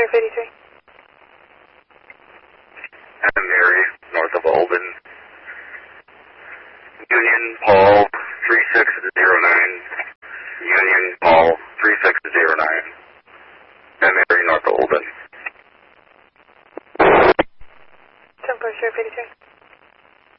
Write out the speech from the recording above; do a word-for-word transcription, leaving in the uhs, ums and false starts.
Sheriff eighty-three. I'm Mary, north of Alden. Union, Paul, three six zero nine. Union, Paul, three six zero nine. I'm Mary, north of Alden. ten four, Sheriff eighty-three.